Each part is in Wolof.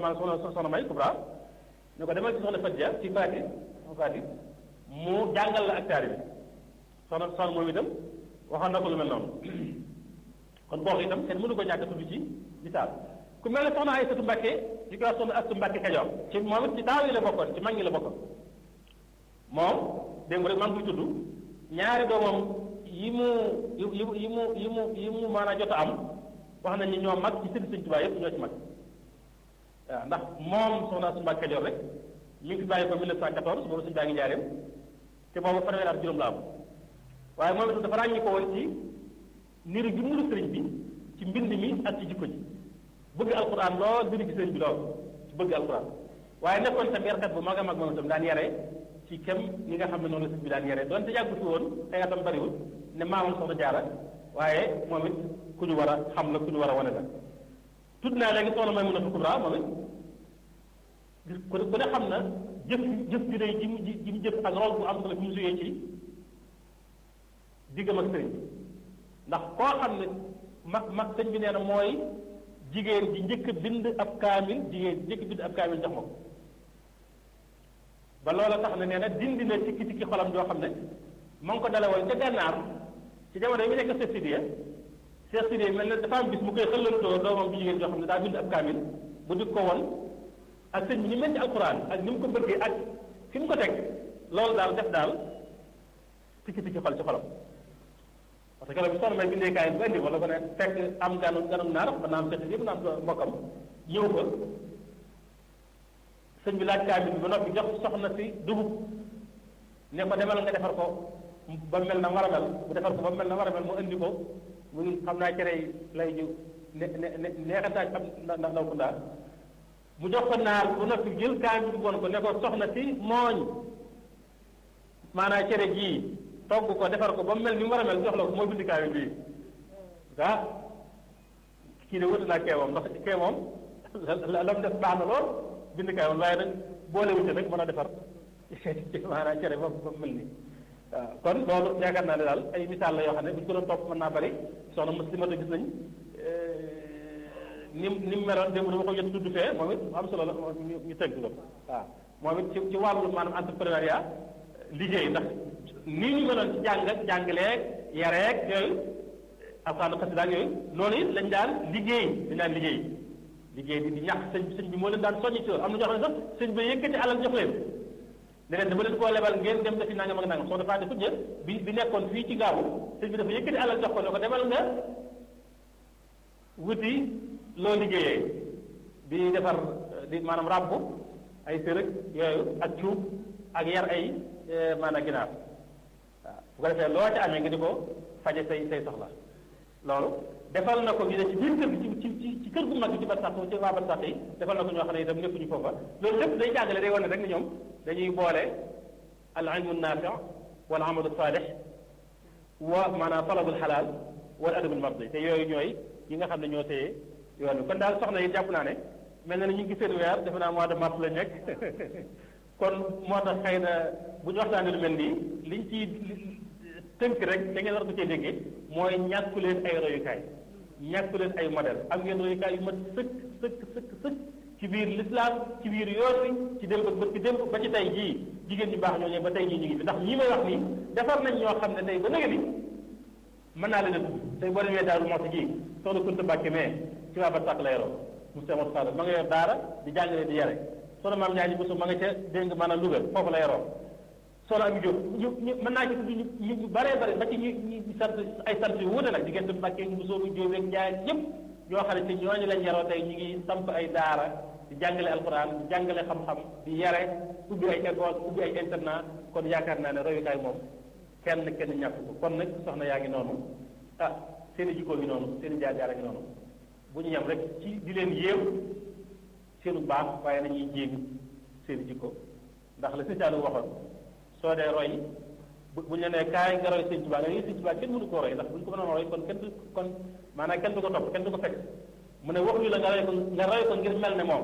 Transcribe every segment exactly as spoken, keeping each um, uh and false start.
maanaam soxna soxna May Kubra ne ko demal ci soxna Fatia ci Fati Fati mu jàngal la ak taalibe soxna soxna moom itam waxoon na ko lu mel noonu kon kooku itam kenn mënu ko ñàkk a tudd ci misaal ku mel ne soxna Aysatu Mbàkke ñu koy wax soxna Astu Mbàkke Kajoor ci moom it ci taaw yi la bokkoon ci mag ñi la bokkoon moom démb rek maa ngi koy tudd ñaari doomam yi mu yi mu yi mu yi mu yi mu maanaam jot a am wax nañ ni ñoo mag ci sëriñ Sëriñ Tuubaa yëpp ñoo ci mag waaw ndax moom soxna Astu Mbàkke Kajoor rek mi ngi fi bàyyi ko mille neuf cent quatorze boobu suñu baa ngi njaareem te boobu fanweeri at juróom la am waaye moom itam dafa ràññi ko woon ci niru gi mu sëriñ bi ci mbind mi ak ci jikko ji bëgg alquran lool niru gi sëriñ bi lool ci bëgg alquran waaye nekkoon tam yarkat bu mag a mag moom itam daan yare ci kem ñi nga xam ne noonu la sëriñ bi daan yare doonte yàggu fi woon ay atam bariwul ne maamam soxna jaara waaye moom it ku ñu war a xam la ku ñu war a wane la tudd naa léegi soxna Maymunatu Kubra moom it ku ku ne xam na jëf jëf ji day ji mu ji mu jëf ak rôle bu am solo bi mu suyee ci diggam ak sëriñ bi ndax koo xam ne mag mag sëñ bi nee na mooy jigéen ji njëkk a bind ab kaamil jigéen ji njëkk a bind ab kaamil jox ma ko ba loola tax na nee na dindi na tikki tikki xolam joo xam ne ma ngi ko dale woon ca gànnaar ci jamono yi mu nekk Cheikh Sidiya Cheikh Sidiya mel ne dafa am bis mu koy xëlantoo doomam bi jigéen joo xam ne daa bind ab kaamil bu dik ko woon ak sëñ bi ni mel ci alquran ak ni mu ko bëggee ak fi mu ko teg loolu daal def daal tikki tikki xol ci xolam parce que bi soxna may bindee kaay bu indi wala ko ne fekk am ganu ganum naar ba naam fekk yëpp naam mbokkam ñëw ko sëñ bi laaj kaay bi ba noppi jox soxna si dugub ne ko demal nga defar ko ba mel na war a mel mu defar ko ba mel na war a mel mu indi ko mu ngi xam naa cere lay ñu ne ne ne neexantaaj am na ndaw ko ndaar mu jox ko naar bu noppi jël kaay bi bon ko ne ko soxna si mooñ maanaam cere jii togg ko defar ko ba mu mel ni mu war a mel jox la ko mooy bindikaay bii ah kii de wut naa kee moom ndax kee moom la la mu def baax na lool bindikaay moom waaye nag boole wuute rek mën a defar maanaam cere ba ba mu mel nii waaw kon loolu yaakaar naa ne daal ay misaal la yoo xam ne bu ñu ko doon topp mën naa bari soxna muslimata gis nañ ni ni mu meloon démb dama ko jot tudd fee moom it am solo la ñu ñu tënk ko waaw moom it ci ci wàllu maanaam entrepreneuriat liggéey ndax nii ñu meloon ci jàng jàngaleeg yareeg yooyu alxuraan xasida yooyu noonu it lañ daan liggéey dañ daan liggéey liggéey di di ñàkk sëñ sëñ bi moo leen daan soññi ci loolu am na ñoo xam ne sax sëñ bi yëkkati alal jox leen ne leen dama leen koo lebal ngeen dem defi nangam ak nangam soo dafa defu jë bi bi nekkoon fii ci gaawu sëñ bi dafa yëkkati alal jox ko ne ko demal nga wuti loo liggéeyee di defar di maanaam ràbb ay sërëg yooyu ak cuub ak yar ay maanaam ginaar waaw bu ko defee loo ca amee nga di ko faje say say soxla loolu defal na ko ñu ne ci biir kër gi ci ci ci kër gu mag ci barsàq ci waa barsàq yi defal na ko ñoo xam ne itam nekkuñu foofa loolu lépp day jàngale day wane rek ne ñoom dañuy boole al ilmu naafi wal amalu saalix wa maanaam talabul xalaal wal adabul mardi te yooyu ñooy yi nga xam ne ñoo téye yoon bi kon daal soxna yi jàpp naa ne mel na ni ñu ngi seen weer defe naa mois de mars la nekk kon moo tax xëy na bu ñu waxtaanee lu mel nii liñ ci tënk rek da ngeen war ko cee déggee mooy ñàkku leen ay royukaay ñàkku leen ay modèle am ngeen royukaay yu mat sëkk sëkk sëkk sëkk ci biir lislaam ci biir yoon wi ci démb ba ci démb ba ci tey jii jigéen ñu baax ñooñu ba tey jii ñu ngi fi ndax ñii may wax nii defar nañ ñoo xam ne tey ba nëgë ni mën naa leen a tudd tey boo demee Daaru Muxti ji soxna Kunta Mbàkke mais ci waa ba sàq la yoroo Moussa Moussa Fall ma nga yor daara di jàngale di yare soxna maam ñaa ñi bosu ma nga ca dégg nga maanaam Louga foofu la yoroo soxna Ami Diop ñu ñu mën naa ci tudd ñu ñu ñu bëree bëri ba ci ñu ñu sant ay sant yu wuute nag diggante Mbàkke Mbusoobu Jóob ak Njaay ñëpp ñoo xam ne te ñooñu lañ yaroo tey ñu ngi samp ay daara di jàngale alquran di jàngale xam-xam di yare ubbi ay école ubbi ay internat kon yaakaar naa ne royukaay moom kenn kenn ñàkk ko kon nag soxna yaa ngi noonu ah seen i jikkoo ngi noonu seen i jaar-jaar a ngi noonu bu ñu yem rek ci di leen yéew seenu baax waaye nañuy jéem seen i jikko ndax la sëñ Saalum waxoon soo dee roy bu bu ñu la nee kaay nga roy sëñ Tuubaa nga ne sëñ Tuubaa kenn mënu koo roy ndax bu ñu ko mënoon roy kon kenn du kon maanaam kenn du ko topp kenn du ko fekk mu ne waxuñu la nga roy ko nga roy ko ngir mel ne moom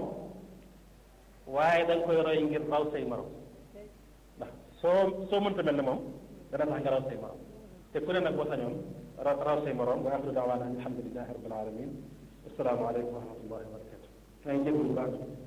waaye da nga koy roy ngir raw say morom ndax soo soo mënta mel ne moom dana tax nga raw say morom te ku ne nag boo sañoon raw say morom wa axiru daawaana alhamdulilahi rabbil alamin assalaamu aleykum wa rahmatullahi wa barakatu maa ngi jégalu bu baax